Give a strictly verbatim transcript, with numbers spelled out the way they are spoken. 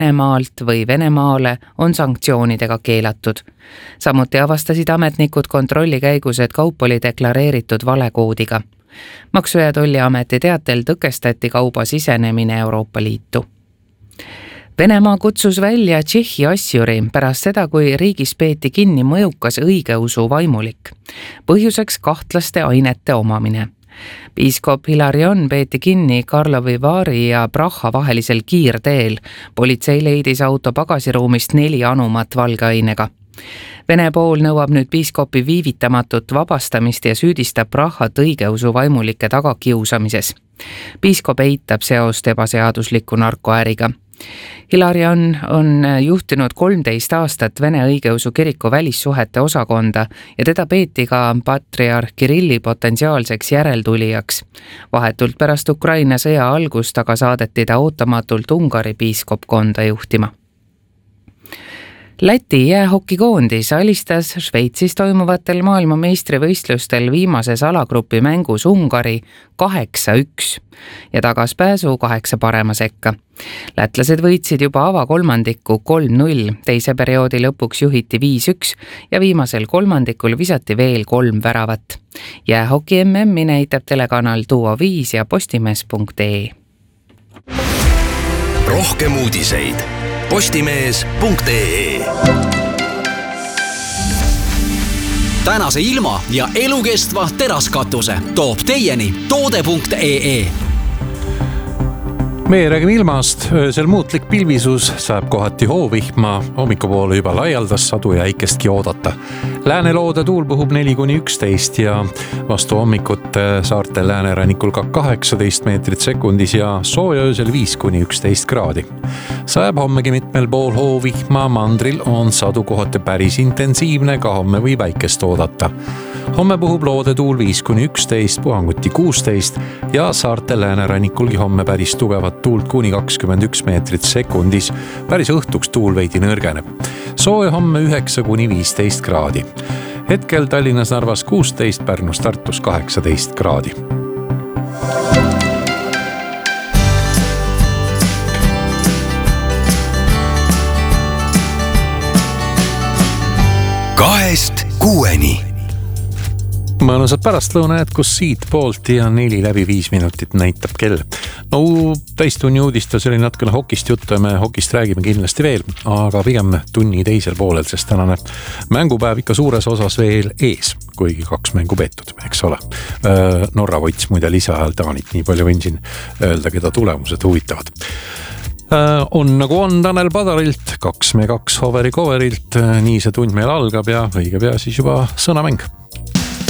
Venemaalt või Venemaale on sanktsioonidega keelatud. Samuti avastasid ametnikud kontrolli käigus, et kaup oli deklareeritud valekoodiga. Maksu- ja Tolliameti teatel tõkestati kauba sisenemine Euroopa Liitu. Venemaa kutsus välja Tšehhi asjuri pärast seda, kui riigis peeti kinni mõjukas õigeusu vaimulik. Põhjuseks kahtlaste ainete omamine. Piiskop Hilarion peeti kinni Karlovi Vary ja Praha vahelisel kiirteel. Politsei leidis auto pagasiruumist neli anumat valgeainega. Vene pool nõuab nüüd piiskopi viivitamatut vabastamist ja süüdistab Prahat õigeusu vaimulike tagakiusamises. Piiskop eitab seost ebaseadusliku narkoäriga. Hilarion on juhtinud kolmteist aastat Vene õigeusu kiriku välissuhete osakonda ja teda peeti ka patriarh Kirilli potentsiaalseks järeltulijaks. Vahetult pärast Ukraina sõja algust aga saadeti ta ootamatult Ungari piiskopkonda juhtima. Läti jäähokikoondis alistas Šveitsis toimuvatel maailmameistrivõistlustel viimases alagrupi mängus Ungari kaheksa üks ja tagas pääsu kaheksa parema sekka. Lätlased võitsid juba avakolmandiku kolm null, teise perioodi lõpuks juhiti viis üks ja viimasel kolmandikul visati veel kolm väravat. Jäähoki M M-i näitab telekanal Duo viis ja postimees punkt ee. Rohkem uudiseid postimees punkt ee. Tänase ilma ja elukestva teraskatuse toob teieni toode punkt ee. Meie räägime ilmast, öösel muutlik pilvisus saab kohati hoovihma, hommikupoole juba laialdas sadu ja äikestki oodata. Lääneloode tuul puhub neli kuni üksteist ja vastu hommikut saartel läänerannikul ka kaheksateist meetrit sekundis ja sooja öösel viis kuni üksteist kraadi. Sajab hommegi mitmel pool hoovihma, mandril on sadu kohati päris intensiivne, ka homme võib äikest oodata. Homme puhub loode tuul viis kuni üksteist, puhanguti kuusteist ja saartel läänerannikulgi homme päris tugevat tuult kuni kakskümmend üks meetrit sekundis. Päris õhtuks tuul veidi nõrgeneb. Sooja homme üheksa kuni viisteist kraadi. Hetkel Tallinnas, Narvas kuusteist, Pärnus, Tartus kaheksateist kraadi. Kahest kuueni. Mõnusad pärastlõuna jätkus siit poolt ja neli läbi viis minutit näitab kell. No täistunni uudistas oli natukene hokist juttu ja me hokist räägime kindlasti veel, aga pigem tunni teisel poolel, sest tänane mängupäev ikka suures osas veel ees, kuigi kaks mängu peetud, eks ole. Norra võits muide lisaajal Taanit, nii palju võin siin öelda, keda tulemused huvitavad. On nagu on Tanel Padarilt, kaks me kaks Hoveri Coverilt, nii see tund meil algab ja õige pea siis juba sõnamäng.